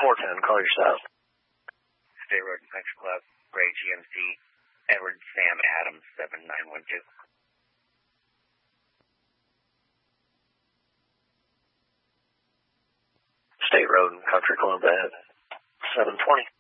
410, call yourself. State Road and Country Club, Ray GMC, Edward Sam Adams, 7912. State Road and Country Club at 720.